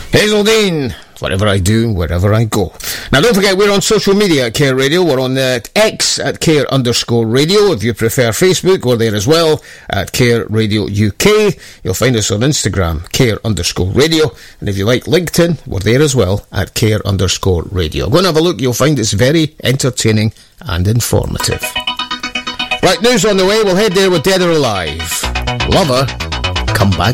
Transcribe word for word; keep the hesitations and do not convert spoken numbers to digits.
Hazeldean, whatever I do, wherever I go. Now, don't forget, we're on social media at Care Radio. We're on uh, X at Care underscore radio. If you prefer Facebook, we're there as well at Care Radio U K. You'll find us on Instagram, Care underscore radio. And if you like LinkedIn, we're there as well at Care underscore radio. Go and have a look. You'll find it's very entertaining and informative. Right, news on the way. We'll head there with Dead or Alive. Lover, come back.